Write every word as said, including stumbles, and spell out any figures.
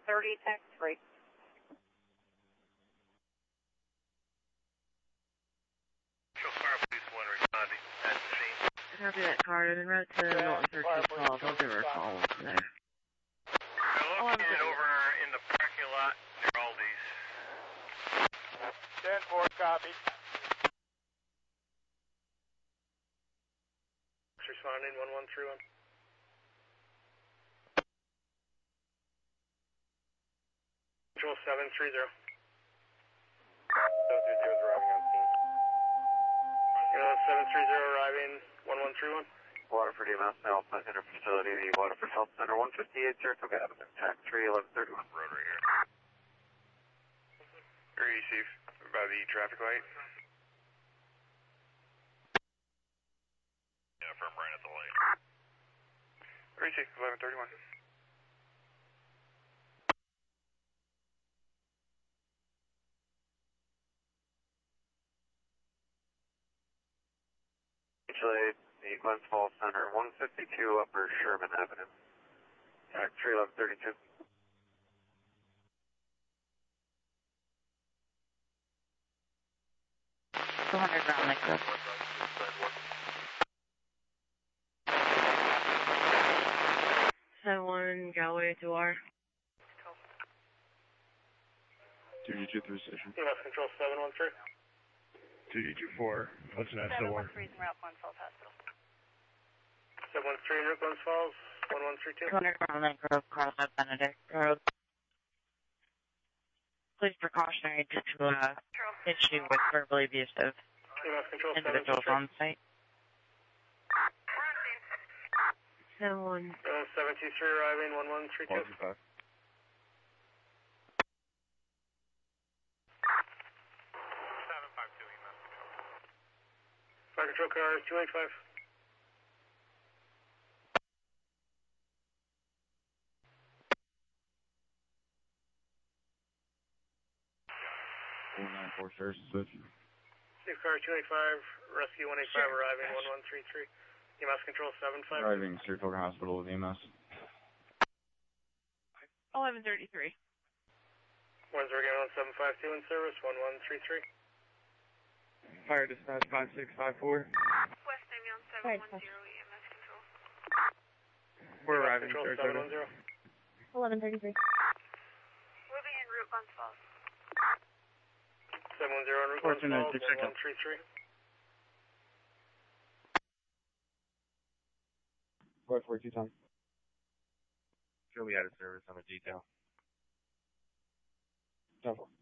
thirty, tech three. Fire Police one responding at the scene. Copy that card. I'm en route to Milton thirteen twelve. I'll give her a call there. They're located over in the parking lot near Aldi's. ten four, copy. Responding one one three one. Control seven three zero. seven three zero is arriving on scene. seven three zero arriving one one three one. Waterford E M S, now Center Facility, the Waterford Health Center, one fifty-eight Saratoga Avenue, T A C three eleven thirty-one. Rotary here. Very easy by the traffic light. Yeah, firm right at the light. Very easy, eleven thirty-one. Actually, the Glens Falls Center, one fifty-two Upper Sherman Avenue, T A C three eleven thirty-two. two hundred ground link up. seven one, Galway to R. two D two three station. E M S Control seven one three. two D two four, what's an S O R? seven one three is en route Glens Falls Hospital. seven one three in route Glens Falls, one one three two. two hundred ground link up, Carlsbad Benedict Road. Please precautionary due to uh, issue with verbally abusive E M S Control seven individuals two three. on site. seven one. seven two three arriving one one three two. Fire control car two eight five. four nine four, Sheriff's Station. Safe car two eight five, rescue one eight five arriving one one three three. E M S control seven five. Arriving Saratoga Hospital with E M S. eleven thirty-three. Windsor again one seven five two in service, one one three three. Fire dispatch five six five four. West Amion seven one zero, E M S control. We're arriving Control seven Saratoga. one zero. eleven thirty-three. Moving en route Glens Falls. seven one zero en route Glens Falls, one one three three. What for two times? Sure, we had a service on a detail. Double.